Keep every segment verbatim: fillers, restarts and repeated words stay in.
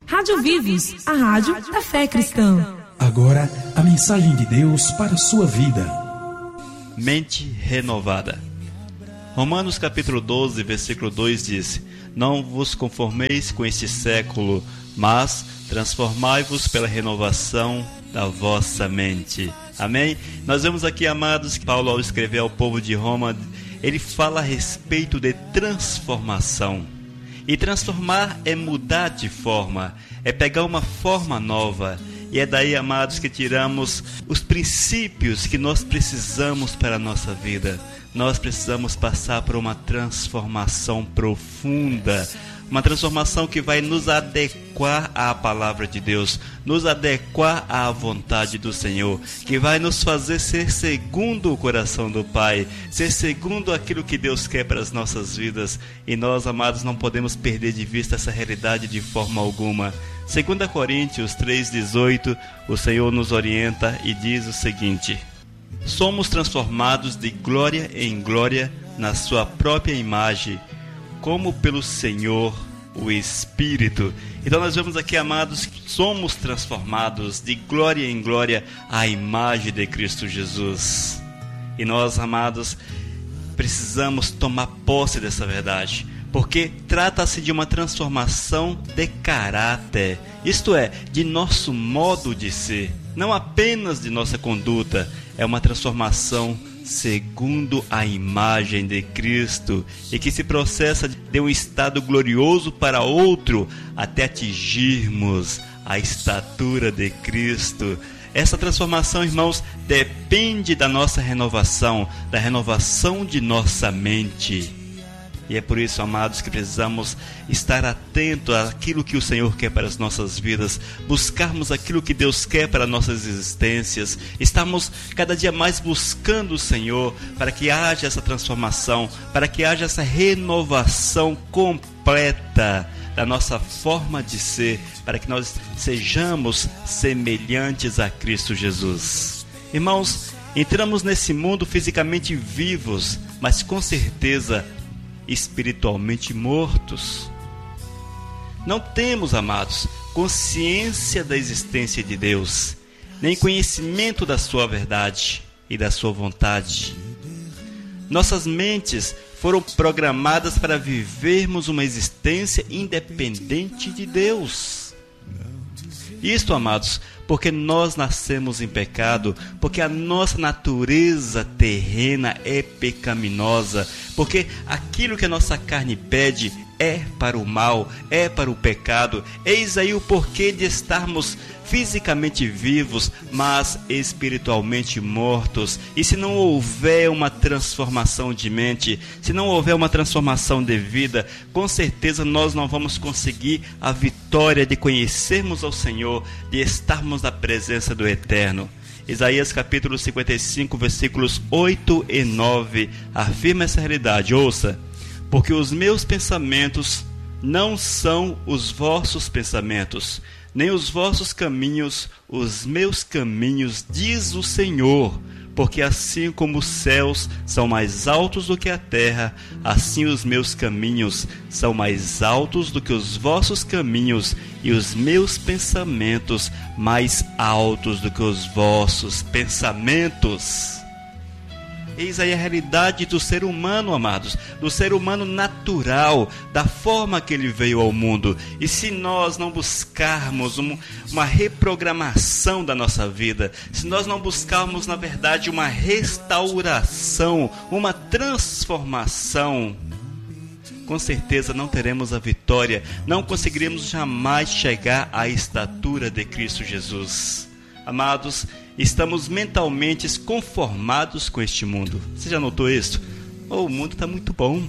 Rádio Vivos, a rádio da fé cristã. Agora, a mensagem de Deus para a sua vida. Mente renovada. Romanos capítulo doze, versículo dois diz: Não vos conformeis com este século, mas transformai-vos pela renovação da vossa mente. Amém? Nós vemos aqui, amados, que Paulo, ao escrever ao povo de Roma, ele fala a respeito de transformação. E transformar é mudar de forma, é pegar uma forma nova. E é daí, amados, que tiramos os princípios que nós precisamos para a nossa vida. Nós precisamos passar por uma transformação profunda, uma transformação que vai nos adequar à palavra de Deus, nos adequar à vontade do Senhor, que vai nos fazer ser segundo o coração do Pai, ser segundo aquilo que Deus quer para as nossas vidas. E nós, amados, não podemos perder de vista essa realidade de forma alguma. Segunda Coríntios três, dezoito, o Senhor nos orienta e diz o seguinte: somos transformados de glória em glória na sua própria imagem, como pelo Senhor, o Espírito. Então nós vemos aqui, amados, que somos transformados de glória em glória à imagem de Cristo Jesus. E nós, amados, precisamos tomar posse dessa verdade, porque trata-se de uma transformação de caráter, isto é, de nosso modo de ser, não apenas de nossa conduta. É uma transformação segundo a imagem de Cristo, e que se processa de um estado glorioso para outro, até atingirmos a estatura de Cristo. Essa transformação, irmãos, depende da nossa renovação, da renovação de nossa mente. E é por isso, amados, que precisamos estar atentos àquilo que o Senhor quer para as nossas vidas, buscarmos aquilo que Deus quer para nossas existências. Estamos cada dia mais buscando o Senhor para que haja essa transformação, para que haja essa renovação completa da nossa forma de ser, para que nós sejamos semelhantes a Cristo Jesus. Irmãos, entramos nesse mundo fisicamente vivos, mas com certeza espiritualmente mortos. Não temos, amados, consciência da existência de Deus, nem conhecimento da sua verdade e da sua vontade. Nossas mentes foram programadas para vivermos uma existência independente de Deus. Isto, amados, porque nós nascemos em pecado, porque a nossa natureza terrena é pecaminosa, porque aquilo que a nossa carne pede é para o mal, é para o pecado. Eis aí o porquê de estarmos fisicamente vivos, mas espiritualmente mortos. E se não houver uma transformação de mente, se não houver uma transformação de vida, com certeza nós não vamos conseguir a vitória de conhecermos ao Senhor, de estarmos na presença do Eterno. Isaías capítulo cinquenta e cinco, versículos oito e nove, afirma essa realidade. Ouça: porque os meus pensamentos não são os vossos pensamentos, nem os vossos caminhos os meus caminhos, diz o Senhor. Porque assim como os céus são mais altos do que a terra, assim os meus caminhos são mais altos do que os vossos caminhos, e os meus pensamentos mais altos do que os vossos pensamentos. Eis aí a realidade do ser humano, amados, do ser humano natural, da forma que ele veio ao mundo. E se nós não buscarmos um, uma reprogramação da nossa vida, se nós não buscarmos, na verdade, uma restauração, uma transformação, com certeza não teremos a vitória, não conseguiremos jamais chegar à estatura de Cristo Jesus. Amados, estamos mentalmente conformados com este mundo. Você já notou isso? Oh, o mundo está muito bom.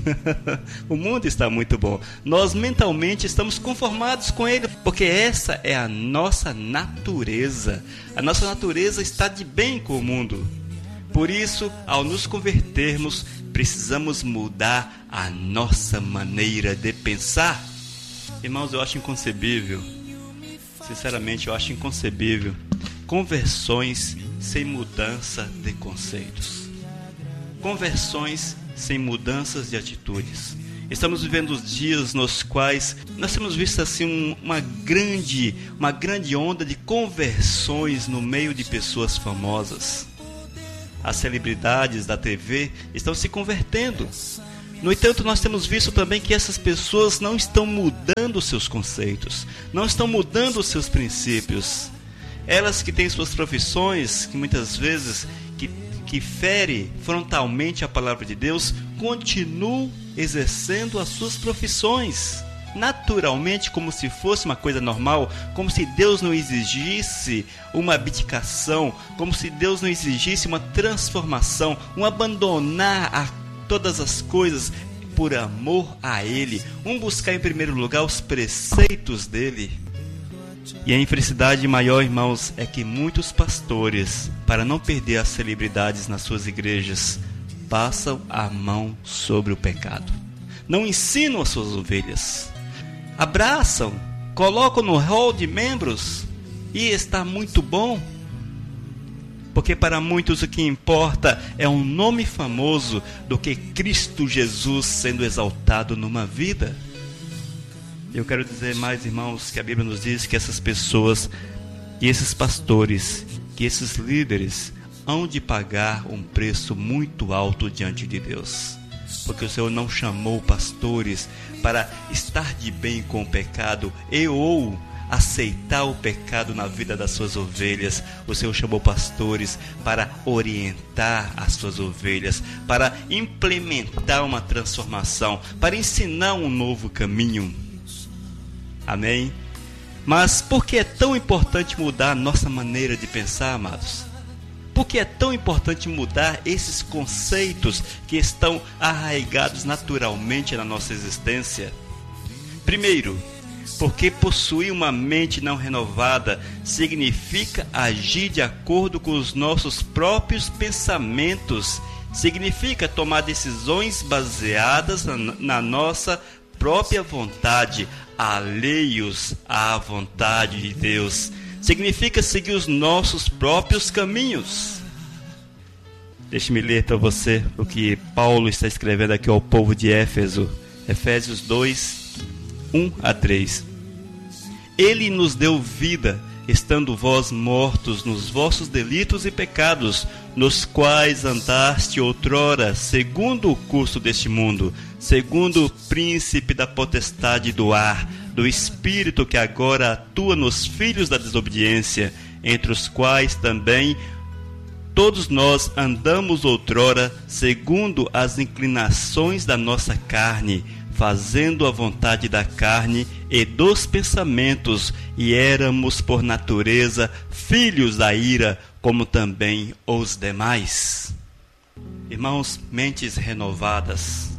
O mundo está muito bom. Nós mentalmente estamos conformados com ele, porque essa é a nossa natureza. A nossa natureza está de bem com o mundo. Por isso, ao nos convertermos, precisamos mudar a nossa maneira de pensar. Irmãos, eu acho inconcebível, sinceramente eu acho inconcebível, conversões sem mudança de conceitos, conversões sem mudanças de atitudes. Estamos vivendo os dias nos quais nós temos visto assim um, uma grande, uma grande onda de conversões no meio de pessoas famosas. As celebridades da T V estão se convertendo. No entanto, nós temos visto também que essas pessoas não estão mudando os seus conceitos, não estão mudando os seus princípios. Elas que têm suas profissões, que muitas vezes que, que ferem frontalmente a palavra de Deus, continuam exercendo as suas profissões, naturalmente, como se fosse uma coisa normal, como se Deus não exigisse uma abdicação, como se Deus não exigisse uma transformação, um abandonar a todas as coisas por amor a Ele, um buscar em primeiro lugar os preceitos dEle. E a infelicidade maior, irmãos, é que muitos pastores, para não perder as celebridades nas suas igrejas, passam a mão sobre o pecado. Não ensinam as suas ovelhas. Abraçam, colocam no hall de membros e está muito bom. Porque para muitos o que importa é um nome famoso do que Cristo Jesus sendo exaltado numa vida. Eu quero dizer mais, irmãos, que a Bíblia nos diz que essas pessoas, que esses pastores, que esses líderes hão de pagar um preço muito alto diante de Deus. Porque o Senhor não chamou pastores para estar de bem com o pecado e ou aceitar o pecado na vida das suas ovelhas. O Senhor chamou pastores para orientar as suas ovelhas, para implementar uma transformação, para ensinar um novo caminho. Amém? Mas por que é tão importante mudar a nossa maneira de pensar, amados? Por que é tão importante mudar esses conceitos que estão arraigados naturalmente na nossa existência? Primeiro, porque possuir uma mente não renovada significa agir de acordo com os nossos próprios pensamentos, significa tomar decisões baseadas na, na nossa própria vontade, alheios à vontade de Deus. Significa seguir os nossos próprios caminhos. Deixe-me ler para você o que Paulo está escrevendo aqui ao povo de Éfeso. Efésios dois, um a três. Ele nos deu vida, estando vós mortos nos vossos delitos e pecados, nos quais andaste outrora, segundo o curso deste mundo, segundo o príncipe da potestade do ar, do espírito que agora atua nos filhos da desobediência, entre os quais também todos nós andamos outrora, segundo as inclinações da nossa carne, fazendo a vontade da carne e dos pensamentos, e éramos por natureza filhos da ira, como também os demais. Irmãos, mentes renovadas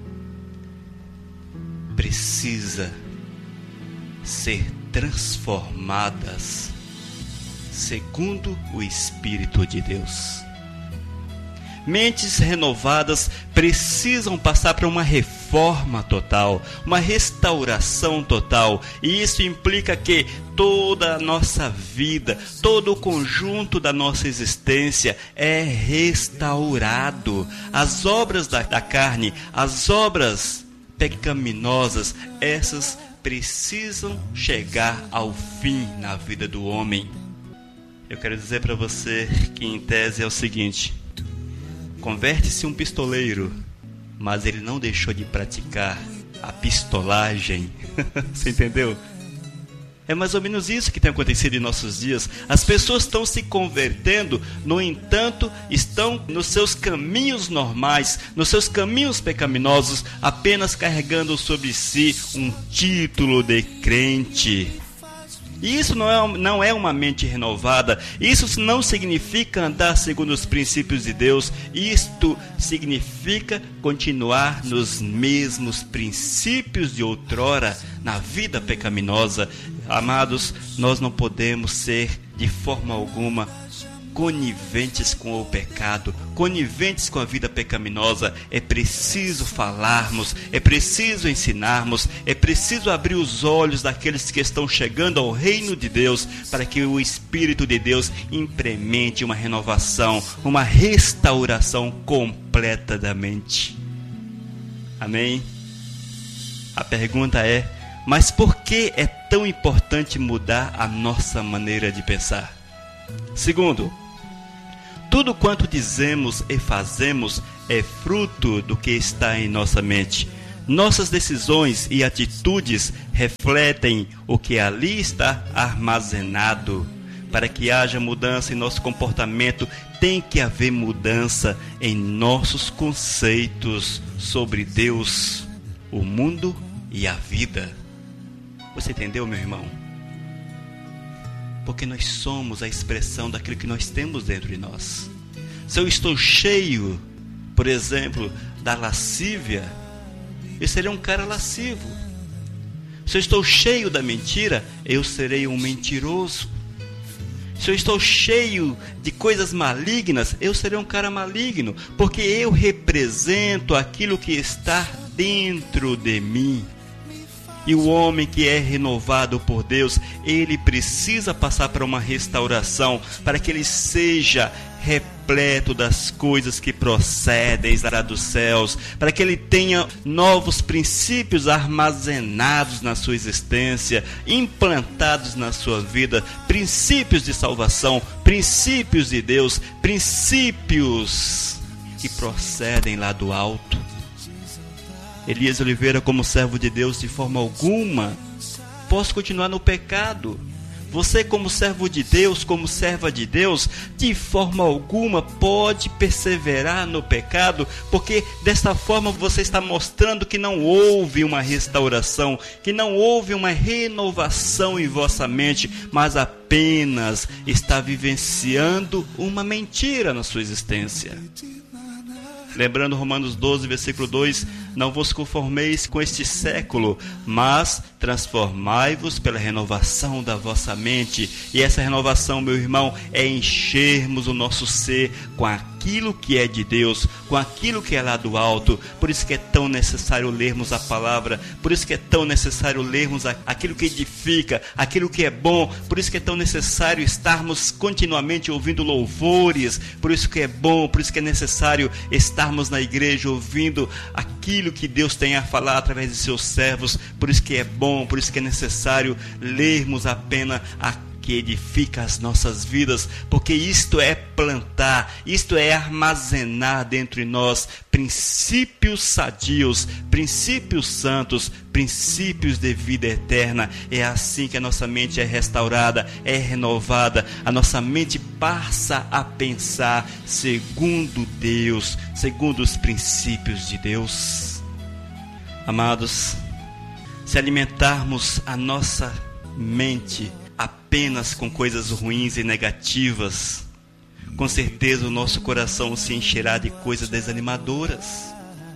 precisa ser transformadas segundo o Espírito de Deus. Mentes renovadas precisam passar por uma reforma total, uma restauração total. E isso implica que toda a nossa vida, todo o conjunto da nossa existência é restaurado. As obras da, da carne, as obras pecaminosas, essas precisam chegar ao fim na vida do homem. Eu quero dizer para você que em tese é o seguinte: converte-se um pistoleiro, mas ele não deixou de praticar a pistolagem. Você entendeu? É mais ou menos isso que tem acontecido em nossos dias. As pessoas estão se convertendo, no entanto, estão nos seus caminhos normais, nos seus caminhos pecaminosos, apenas carregando sobre si um título de crente. E isso não é, não é uma mente renovada. Isso não significa andar segundo os princípios de Deus. Isto significa continuar nos mesmos princípios de outrora, na vida pecaminosa. Amados, nós não podemos ser de forma alguma coniventes com o pecado, coniventes com a vida pecaminosa. É preciso falarmos, é preciso ensinarmos, é preciso abrir os olhos daqueles que estão chegando ao reino de Deus, para que o Espírito de Deus implemente uma renovação, uma restauração completa da mente. Amém? A pergunta é: mas por que é tão importante mudar a nossa maneira de pensar? Segundo, tudo quanto dizemos e fazemos é fruto do que está em nossa mente. Nossas decisões e atitudes refletem o que ali está armazenado. Para que haja mudança em nosso comportamento, tem que haver mudança em nossos conceitos sobre Deus, o mundo e a vida. Você entendeu, meu irmão? Porque nós somos a expressão daquilo que nós temos dentro de nós. Se eu estou cheio, por exemplo, da lascívia, eu serei um cara lascivo. Se eu estou cheio da mentira, eu serei um mentiroso. Se eu estou cheio de coisas malignas, eu serei um cara maligno, porque eu represento aquilo que está dentro de mim. E o homem que é renovado por Deus, ele precisa passar por uma restauração para que ele seja repleto das coisas que procedem lá dos céus, para que ele tenha novos princípios armazenados na sua existência, implantados na sua vida, princípios de salvação, princípios de Deus, princípios que procedem lá do alto. Elias Oliveira, como servo de Deus, de forma alguma posso continuar no pecado. Você, como servo de Deus, como serva de Deus, de forma alguma pode perseverar no pecado, porque desta forma você está mostrando que não houve uma restauração, que não houve uma renovação em vossa mente, mas apenas está vivenciando uma mentira na sua existência. Lembrando Romanos doze, versículo dois, não vos conformeis com este século, mas transformai-vos pela renovação da vossa mente. E essa renovação, meu irmão, é enchermos o nosso ser com aquilo que é de Deus, com aquilo que é lá do alto. Por isso que é tão necessário lermos a palavra, por isso que é tão necessário lermos aquilo que edifica, aquilo que é bom, por isso que é tão necessário estarmos continuamente ouvindo louvores, por isso que é bom, por isso que é necessário estarmos na igreja ouvindo aquilo que Deus tem a falar através de seus servos, por isso que é bom, por isso que é necessário lermos apenas a que edifica as nossas vidas, porque isto é plantar, isto é armazenar dentro de nós princípios sadios, princípios santos, princípios de vida eterna. É assim que a nossa mente é restaurada, é renovada, a nossa mente passa a pensar segundo Deus, segundo os princípios de Deus. Amados, se alimentarmos a nossa mente apenas com coisas ruins e negativas, com certeza o nosso coração se encherá de coisas desanimadoras.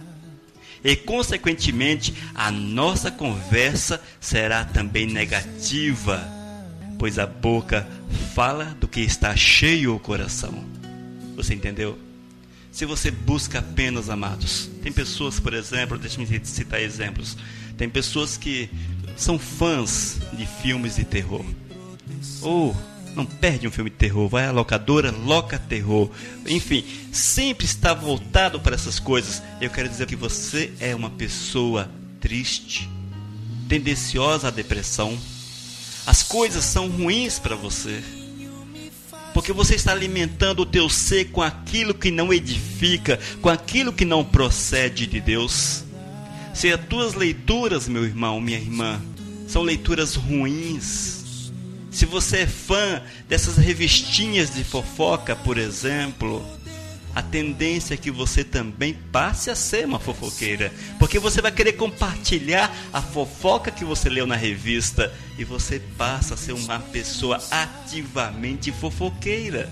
E, consequentemente, a nossa conversa será também negativa, pois a boca fala do que está cheio o coração. Você entendeu? Se você busca apenas, amados, tem pessoas, por exemplo, deixa-me citar exemplos, tem pessoas que são fãs de filmes de terror. Ou oh, não perde um filme de terror, vai à locadora, loca terror. Enfim, sempre está voltado para essas coisas. Eu quero dizer que você é uma pessoa triste, tendenciosa à depressão. As coisas são ruins para você, porque você está alimentando o teu ser com aquilo que não edifica, com aquilo que não procede de Deus. Se as tuas leituras, meu irmão, minha irmã, são leituras ruins, se você é fã dessas revistinhas de fofoca, por exemplo, a tendência é que você também passe a ser uma fofoqueira, porque você vai querer compartilhar a fofoca que você leu na revista e você passa a ser uma pessoa ativamente fofoqueira.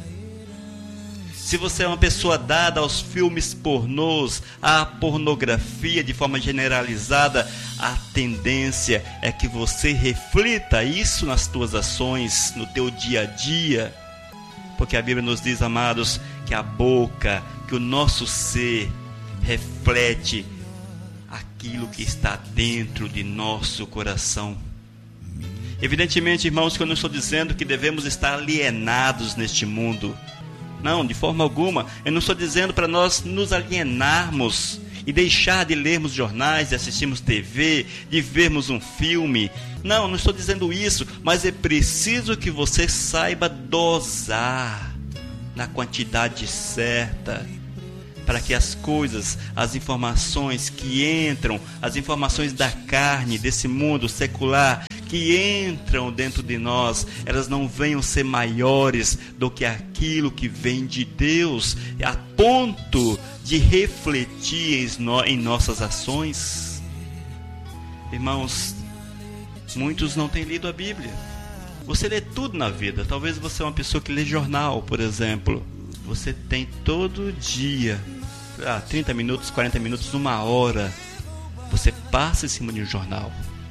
Se você é uma pessoa dada aos filmes pornôs, à pornografia de forma generalizada, a tendência é que você reflita isso nas tuas ações, no teu dia a dia. Porque a Bíblia nos diz, amados, que a boca, que o nosso ser reflete aquilo que está dentro de nosso coração. Evidentemente, irmãos, que eu não estou dizendo que devemos estar alienados neste mundo. Não, de forma alguma. Eu não estou dizendo para nós nos alienarmos e deixar de lermos jornais, de assistirmos T V, de vermos um filme. Não, não estou dizendo isso, mas é preciso que você saiba dosar na quantidade certa, para que as coisas, as informações que entram, as informações da carne, desse mundo secular, que entram dentro de nós, elas não venham ser maiores do que aquilo que vem de Deus, a ponto de refletir em nossas ações. Irmãos, muitos não têm lido a Bíblia. Você lê tudo na vida. Talvez você é uma pessoa que lê jornal, por exemplo. Você tem todo dia, ah, trinta minutos, quarenta minutos, uma hora, você passa em cima de um jornal.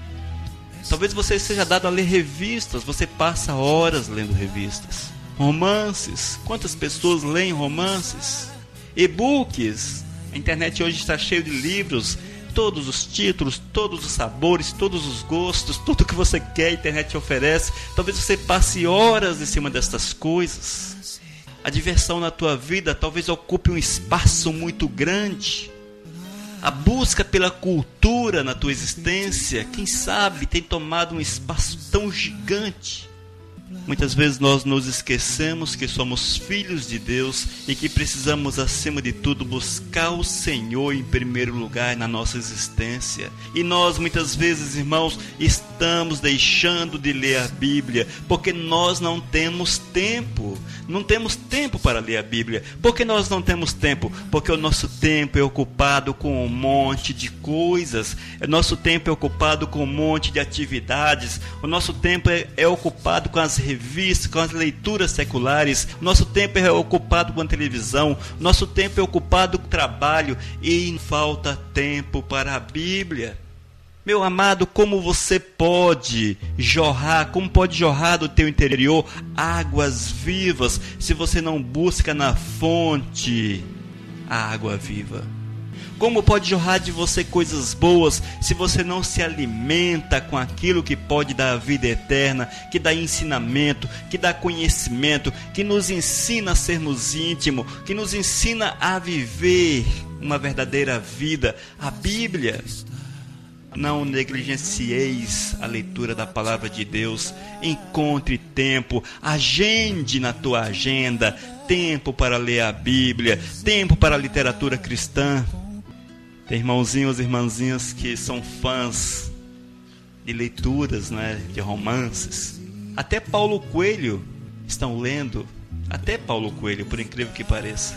Talvez você seja dado a ler revistas, você passa horas lendo revistas. Romances, quantas pessoas leem romances? E-books, a internet hoje está cheia de livros, todos os títulos, todos os sabores, todos os gostos, tudo que você quer a internet oferece. Talvez você passe horas em cima destas coisas. A diversão na tua vida talvez ocupe um espaço muito grande. A busca pela cultura na tua existência, quem sabe, tem tomado um espaço tão gigante. Muitas vezes nós nos esquecemos que somos filhos de Deus e que precisamos, acima de tudo, buscar o Senhor em primeiro lugar na nossa existência. E nós, muitas vezes, irmãos, estamos deixando de ler a Bíblia porque nós não temos tempo. Não temos tempo para ler a Bíblia. Por que nós não temos tempo? Porque o nosso tempo é ocupado com um monte de coisas. O nosso tempo é ocupado com um monte de atividades. O nosso tempo é, é ocupado com as revistas, com as leituras seculares. O nosso tempo é ocupado com a televisão. O nosso tempo é ocupado com o trabalho. E falta tempo para a Bíblia. Meu amado, como você pode jorrar, como pode jorrar do teu interior águas vivas se você não busca na fonte a água viva? Como pode jorrar de você coisas boas se você não se alimenta com aquilo que pode dar a vida eterna, que dá ensinamento, que dá conhecimento, que nos ensina a sermos íntimos, que nos ensina a viver uma verdadeira vida? A Bíblia. Não negligencieis a leitura da palavra de Deus. Encontre tempo, agende na tua agenda tempo para ler a Bíblia, tempo para a literatura cristã. Tem irmãozinhos e irmãzinhas que são fãs de leituras, né, de romances. Até Paulo Coelho estão lendo, até Paulo Coelho, por incrível que pareça.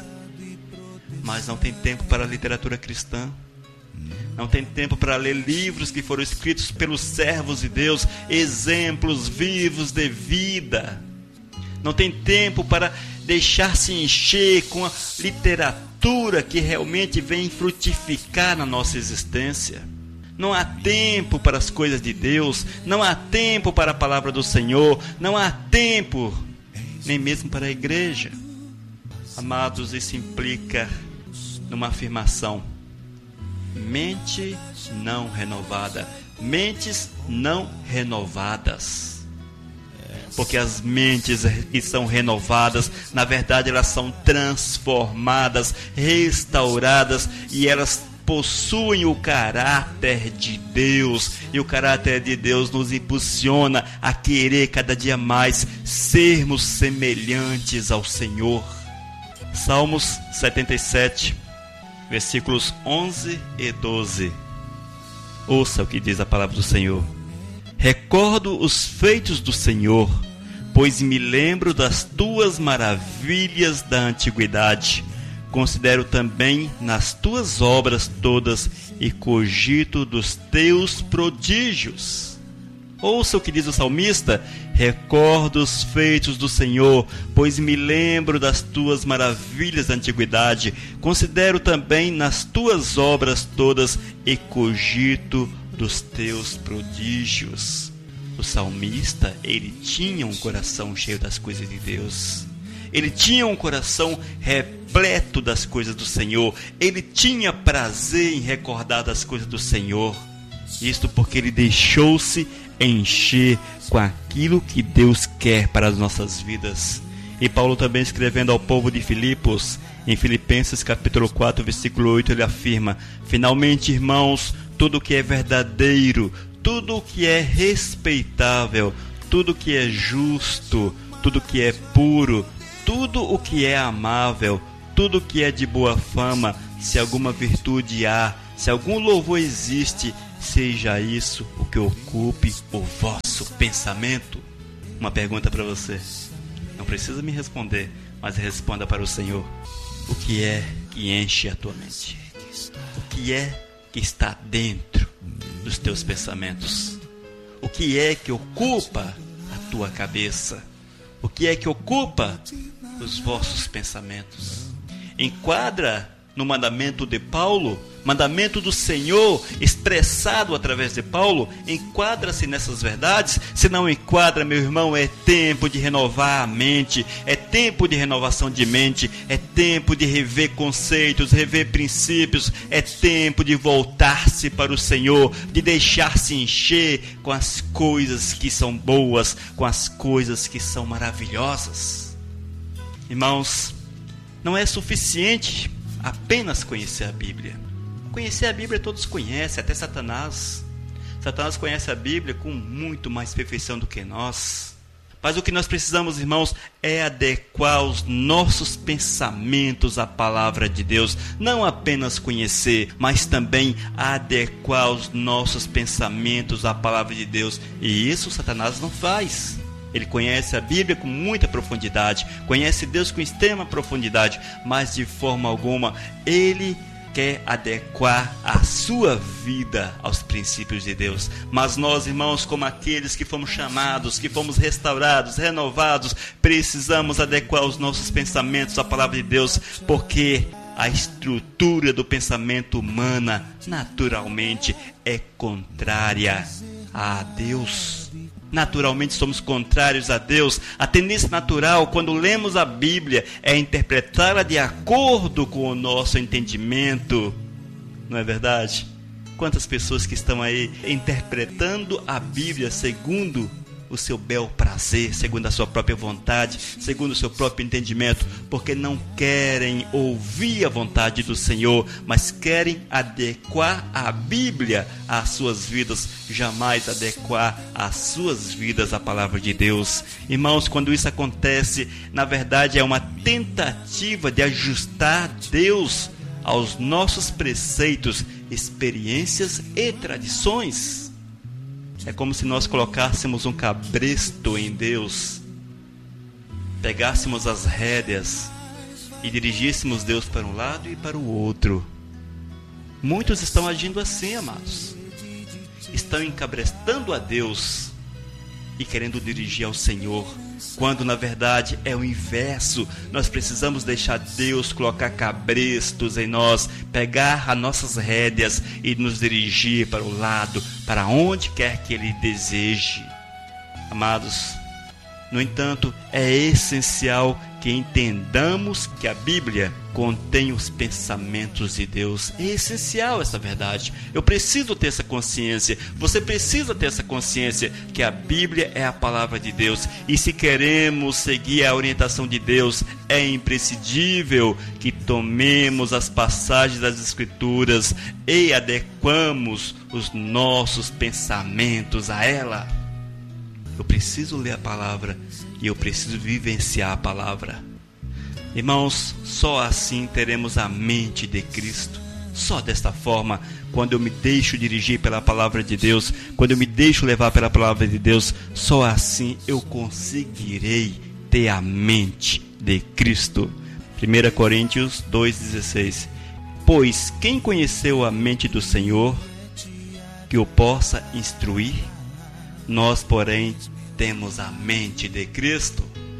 Mas não tem tempo para a literatura cristã. Não tem tempo para ler livros que foram escritos pelos servos de Deus, exemplos vivos de vida. Não tem tempo para deixar-se encher com a literatura que realmente vem frutificar na nossa existência. Não há tempo para as coisas de Deus, não há tempo para a palavra do Senhor, não há tempo nem mesmo para a igreja. Amados, isso implica numa afirmação: mente não renovada, mentes não renovadas. Porque as mentes que são renovadas, na verdade elas são transformadas, restauradas, e elas possuem o caráter de Deus. E o caráter de Deus nos impulsiona a querer cada dia mais sermos semelhantes ao Senhor. Salmos setenta e sete, versículos onze e doze. Ouça o que diz a palavra do Senhor. Recordo os feitos do Senhor, pois me lembro das tuas maravilhas da antiguidade. Considero também nas tuas obras todas e cogito dos teus prodígios. Ouça o que diz o salmista: recordo os feitos do Senhor, pois me lembro das tuas maravilhas da antiguidade. Considero também nas tuas obras todas e cogito dos teus prodígios. O salmista, ele tinha um coração cheio das coisas de Deus. Ele tinha um coração repleto das coisas do Senhor. Ele tinha prazer em recordar das coisas do Senhor. Isto porque ele deixou-se encher com aquilo que Deus quer para as nossas vidas. E Paulo também escrevendo ao povo de Filipos, em Filipenses capítulo quatro, versículo oito, ele afirma: finalmente, irmãos, tudo que é verdadeiro, tudo que é respeitável, tudo que é justo, tudo que é puro, tudo o que é amável, tudo que é de boa fama, se alguma virtude há, se algum louvor existe, seja isso o que ocupe o vosso pensamento. Uma pergunta para você. Não precisa me responder, mas responda para o Senhor. O que é que enche a tua mente? O que é que está dentro dos teus pensamentos? O que é que ocupa a tua cabeça? O que é que ocupa os vossos pensamentos? Enquadra no mandamento de Paulo, mandamento do Senhor expressado através de Paulo, enquadra-se nessas verdades? Se não enquadra, meu irmão, é tempo de renovar a mente, é tempo de renovação de mente, é tempo de rever conceitos, rever princípios, é tempo de voltar-se para o Senhor, de deixar-se encher com as coisas que são boas, com as coisas que são maravilhosas. Irmãos, não é suficiente apenas conhecer a Bíblia. Conhecer a Bíblia todos conhecem, até Satanás. Satanás conhece a Bíblia com muito mais perfeição do que nós. Mas o que nós precisamos, irmãos, é adequar os nossos pensamentos à palavra de Deus. Não apenas conhecer, mas também adequar os nossos pensamentos à palavra de Deus. E isso Satanás não faz. Ele conhece a Bíblia com muita profundidade, conhece Deus com extrema profundidade, mas de forma alguma ele quer adequar a sua vida aos princípios de Deus. Mas nós, irmãos, como aqueles que fomos chamados, que fomos restaurados, renovados, precisamos adequar os nossos pensamentos à palavra de Deus, porque a estrutura do pensamento humana naturalmente é contrária a Deus. Naturalmente somos contrários a Deus. A tendência natural, quando lemos a Bíblia, é interpretá-la de acordo com o nosso entendimento. Não é verdade? Quantas pessoas que estão aí interpretando a Bíblia segundo o seu bel prazer, segundo a sua própria vontade, segundo o seu próprio entendimento, porque não querem ouvir a vontade do Senhor, mas querem adequar a Bíblia às suas vidas, jamais adequar as suas vidas à palavra de Deus. Irmãos, quando isso acontece, na verdade é uma tentativa de ajustar Deus aos nossos preceitos, experiências e tradições. É como se nós colocássemos um cabresto em Deus, pegássemos as rédeas e dirigíssemos Deus para um lado e para o outro. Muitos estão agindo assim, amados. Estão encabrestando a Deus e querendo dirigir ao Senhor, quando na verdade é o inverso. Nós precisamos deixar Deus colocar cabrestos em nós, pegar as nossas rédeas e nos dirigir para o lado, para onde quer que Ele deseje. Amados, no entanto, é essencial que entendamos que a Bíblia contém os pensamentos de Deus. É essencial essa verdade. Eu preciso ter essa consciência. Você precisa ter essa consciência que a Bíblia é a palavra de Deus. E se queremos seguir a orientação de Deus, é imprescindível que tomemos as passagens das Escrituras e adequamos os nossos pensamentos a ela. Eu preciso ler a palavra e eu preciso vivenciar a palavra. Irmãos, só assim teremos a mente de Cristo. Só desta forma, quando eu me deixo dirigir pela palavra de Deus, quando eu me deixo levar pela palavra de Deus, só assim eu conseguirei ter a mente de Cristo. primeira Coríntios dois, dezesseis. Pois quem conheceu a mente do Senhor, que o possa instruir? Nós, porém, temos a mente de Cristo.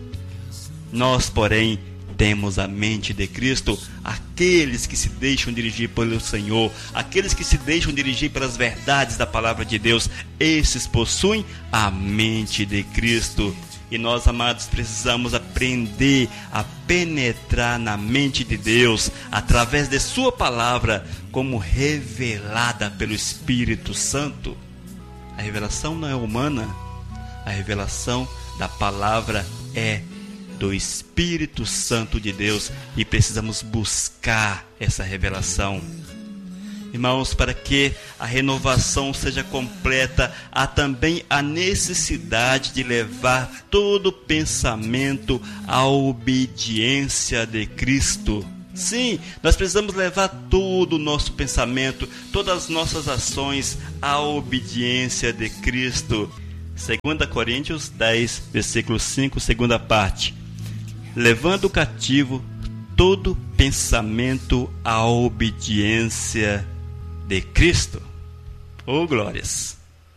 Nós, porém, temos a mente de Cristo. Aqueles que se deixam dirigir pelo Senhor, aqueles que se deixam dirigir pelas verdades da palavra de Deus, esses possuem a mente de Cristo. E nós, amados, precisamos aprender a penetrar na mente de Deus através de sua palavra, como revelada pelo Espírito Santo. A revelação não é humana, a revelação da palavra é do Espírito Santo de Deus e precisamos buscar essa revelação. Irmãos, para que a renovação seja completa, há também a necessidade de levar todo pensamento à obediência de Cristo. Sim, nós precisamos levar todo o nosso pensamento, todas as nossas ações à obediência de Cristo. Segunda Coríntios dez, versículo cinco, segunda parte. Levando cativo todo pensamento à obediência de Cristo. Oh, glórias!